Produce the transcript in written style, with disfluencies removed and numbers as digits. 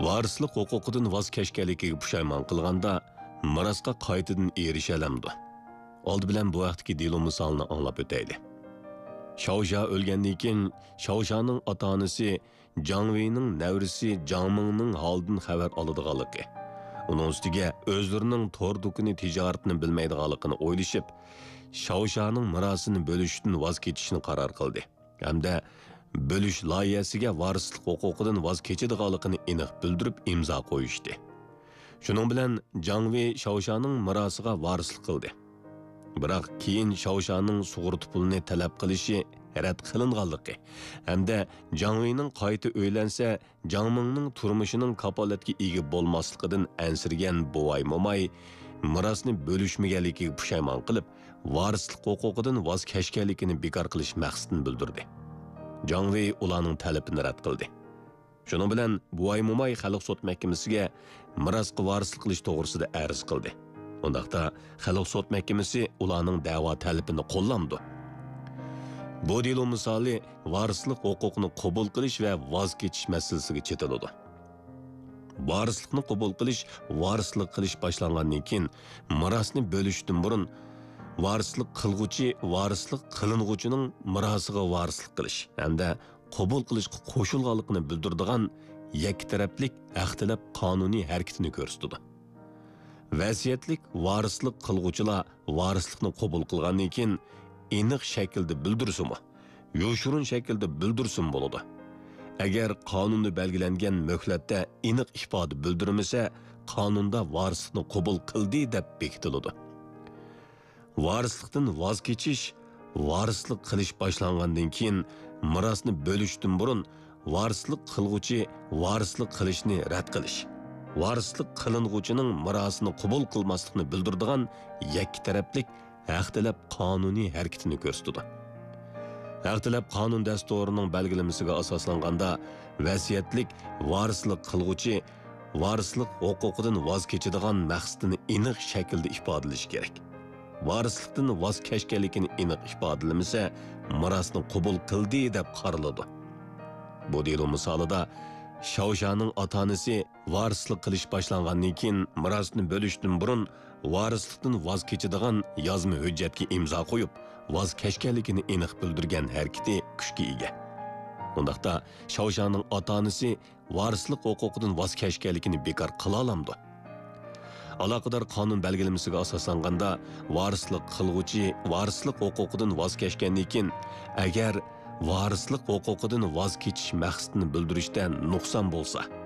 varislik huquqidan voz kechganligiga pushaymon qilganda mirosga qaytadan erisha olamdi. Oldi bilan bu vaqtdagi delo misolini anglab o'taylik. Shaosha o'lgandan keyin Shaoshaning ota-onasi Jangveyning navrisi Jangmingning holdan xabar oladiganligi, uning ustiga o'zlarining tor do'koni tijoratini bilmaydiganligini o'ylashib, Shaoshaning mirosini bo'lishdan voz kechishni qaror qildi. Hamda bo'lish loyihasiga varislik huquqidan voz kechadiganligini aniq bildirib imzo qo'yishdi. Shuning bilan Jangvey Shaoshaning mirosiga varislik qildi. Biroq keyin Shaoshaning sug'urta pulini talab qilishi rad qilinganligi hamda Jangveyning qayta o'ylansa Jangmingning turmushining kapolatga ega bo'lmasligidan ansirgan buvay momay mirosni bo'lishmaganligiga pushaymon qilib, varislik huquqidan voz kechganligini bekor qilish maqsadini bildirdi. Jangvey ularning talabini rad qildi. Shuning bilan buvay momay xalq sud mahkamasiga mirosga varislik qilish to'g'risida arz qildi. Undaqda xalq sud mahkamasi ularning da'vo talabini qo'llamdi. Bu delo misoli varislik huquqini qabul qilish va voz kechish masalasiga chetiladi. Varislikni qabul qilish, varislik qilish boshlangandan keyin mirosni bo'lishdan burun varislik qilguvchi, varislik qilinguchining mirosiga varislik qilish hamda qabul qilishga qo'shilganligini bildiradigan yakka taraflik ixtilof qonuniy harakatini ko'rsatadi. Vasiyatlik varislik qilguvchilar varislikni qabul qilgandan keyin aniq shaklda bildirsinmi, yo'shurun shaklda bildirsin bo'ladi. Agar qonunda belgilangan muhlatda aniq ifoda bildirmasa, qonunda varislikni qabul qildi deb bekitiladi. Varislikdan voz kechish, varislik qilish boshlangandan keyin mirosni bo'lishdan burun varislik qilguvchi varislik qilishni rad qilish, varislik qilinguchining mirosini qabul qilmaslikni bildiradigan yakka taraflik ixtilof qonuniy harakatini ko'rsatadi. Ixtilof qonun dasturining belgilamasiga asoslanganda vasiyatlik varislik qilguvchi varislik huquqidan voz kechadigan maqsadini aniq shaklda ifodalash kerak. Varislikdan voz kechganligini aniq ifodalamasa, mirosni qabul qildi deb qaraladi. Bu delo misolida Shaoshaning ota-onasi varislik qilish boshlangandan keyin mirosni bo'lishdan burun varislikdan voz kechadigan yozma hujjatga imzo qo'yib, voz kechganligini aniq bildirgan harakati kuchga ega. Undaqda Shaoshaning ota-onasi varislik huquqidan voz kechganligini bekor qila olamdi. Aloqador qonun belgilamasiga asoslanganda varislik qilguvchi varislik huquqidan voz kechgandan keyin agar varislik huquqidan voz kechish maqsadini bildirishdan nuqson bo'lsa,